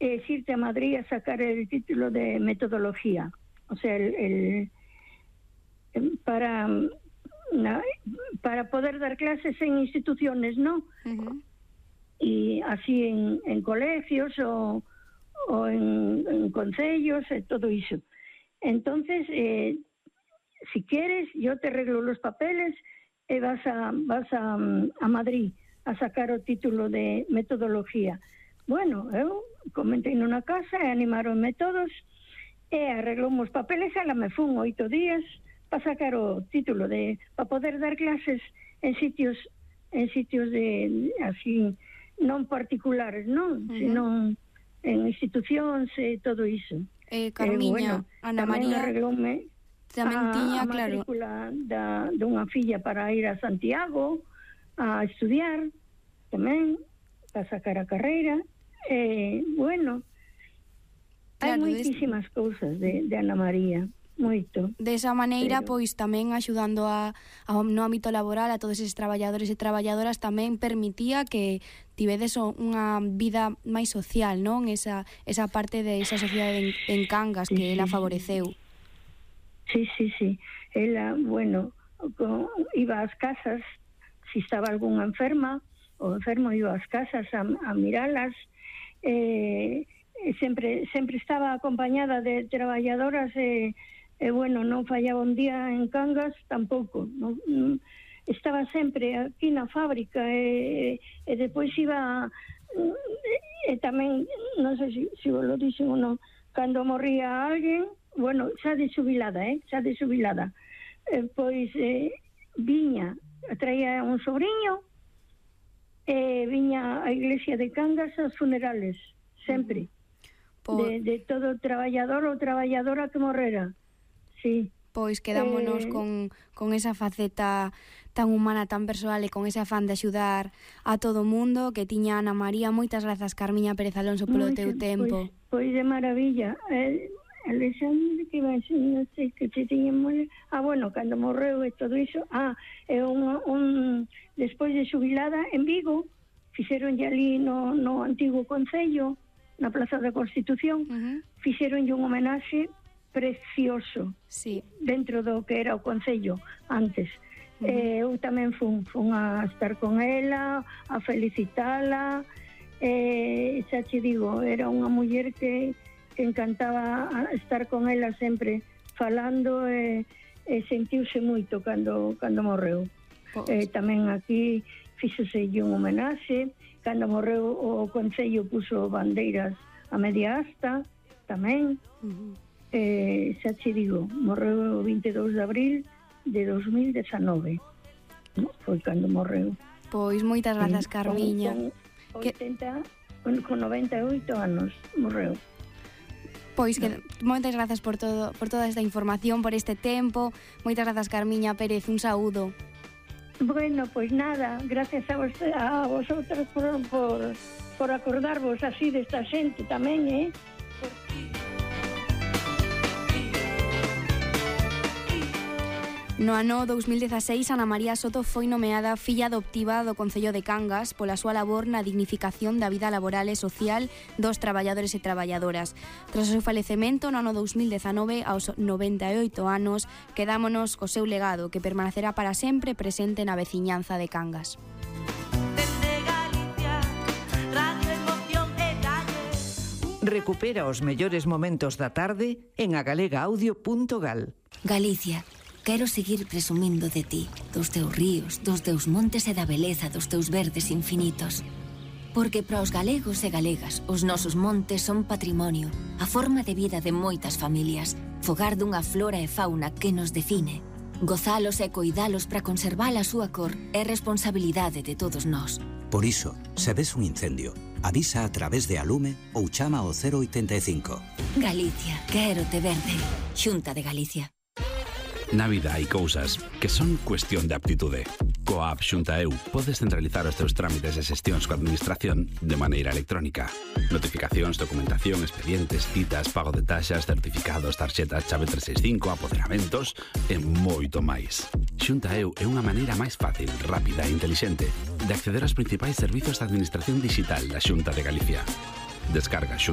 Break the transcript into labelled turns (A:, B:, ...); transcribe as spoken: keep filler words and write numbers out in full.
A: es irte a Madrid a sacar el título de metodología. O sea, el, el para, para poder dar clases en instituciones, ¿no? Uh-huh. Y así en, en colegios o, o en, en concellos, eh, todo eso. Entonces, eh, si quieres, yo te arreglo los papeles y vas a, vas a, a Madrid a sacar o título de metodología. Bueno, eu comentei nunha casa e animaronme todos e arreglamos papeles e ela me fun oito días para sacar o título de para poder dar clases en sitios en sitios de así non particulares, non, uh-huh. sino en institucións e todo iso.
B: Eh, Carmiña, eh, bueno, Ana María
A: arregloume
B: tamén tiña,
A: a, a matrícula claro, da, dunha filla para ir a Santiago a estudiar tamén, para sacar a carreira. Eh, bueno, claro, hai moitísimas des... cousas de, de Ana María, moito.
B: Desa maneira,
A: pero...
B: pois tamén axudando a, a, no ámbito laboral a todos eses traballadores e traballadoras, tamén permitía que tivedes unha vida máis social, non? Esa, esa parte de esa sociedade en, en Cangas sí, que ela
A: sí,
B: favoreceu.
A: Sí, sí, sí. Ela, bueno, con, iba ás casas, si estaba algunha enferma, o enfermo iba ás casas a, a miralas. Eh, sempre sempre estaba acompañada de traballadoras e, e bueno, non fallaba un día en Cangas tampouco, non, non, estaba sempre aquí na fábrica e, e depois iba e, e tamén non sei se, se vos lo dixen ou non, cando morría alguén, bueno, xa de xubilada, eh, xa de xubilada, eh, pois eh, viña, traía un sobrinho e viña a iglesia de Cangas aos funerales, sempre. Por... De, de todo traballador ou traballadora que morrera. Sí.
B: Pois quedámonos eh... con, con esa faceta tan humana, tan persoal e con ese afán de axudar a todo o mundo que tiña Ana María. Moitas grazas, Carmiña Pérez Alonso, polo Moita, teu tempo.
A: Pois, pois de maravilla. Eh, Alexandre, que iba a ser, non sei, que te tiñamos... Ah, bueno, cando morreu e todo iso... Ah, é un... un despois de xubilada en Vigo, fixeronlle ali no, no antigo concello, na Plaza da Constitución, uh-huh. fixeronlle un homenaxe precioso,
B: sí,
A: dentro do que era o concello antes. Uh-huh. Eh, eu tamén fun, fun a estar con ela, a felicitala, eh, xa te digo, era unha muller que, que encantaba estar con ela sempre falando e, e sentiuse moito cando, cando morreu. Oh. Eh, tamén aquí fíxose un homenaxe, cando morreu o Concello puso bandeiras a media asta, tamén. Uh-huh. Eh, xa che digo, morreu o vinte e dous de abril de dos mil dezanove. No? Foi cando morreu.
B: Pois moitas grazas, eh, Carmiña.
A: Con, oitenta, con, con noventa e oito anos morreu.
B: Pois que moitas grazas por todo, por toda esta información, por este tempo. Moitas grazas, Carmiña Pérez, un saúdo.
A: Bueno, pois nada, gracias a, vos, a vosotros por, por, por acordarvos así desta xente tamén, eh?
B: No ano dous mil dezaseis, Ana María Soto foi nomeada filla adoptiva do Concello de Cangas pola súa labor na dignificación da vida laboral e social dos traballadores e traballadoras. Tras o seu falecemento, no ano dous mil dezanove, aos noventa e oito anos, quedámonos co seu legado, que permanecerá para sempre presente na veciñanza de Cangas.
C: Recupera os mellores momentos da tarde en agalegaaudio punto gal.
D: Galicia, quero seguir presumindo de ti, dos teus ríos, dos teus montes e da beleza dos teus verdes infinitos. Porque para os galegos e galegas, os nosos montes son patrimonio, a forma de vida de moitas familias, fogar dunha flora e fauna que nos define. Gozalos e coidalos para conservar a súa cor é responsabilidade de todos nós.
E: Por iso, se ves un incendio, avisa a través de Alume ou chama ao cero oitenta e cinco.
D: Galicia, quero te verde. Xunta de Galicia.
F: Na vida hai cousas que son cuestión de aptitude. Coa app Xunta Eu podes centralizar os teus trámites e xestións coa administración de maneira electrónica. Notificacións, documentación, expedientes, citas, pago de taxas, certificados, tarxetas, chave trescentos sesenta e cinco, apoderamentos e moito máis. Xunta Eu é unha maneira máis fácil, rápida e intelixente de acceder aos principais servizos de administración digital da Xunta de Galicia. Descarga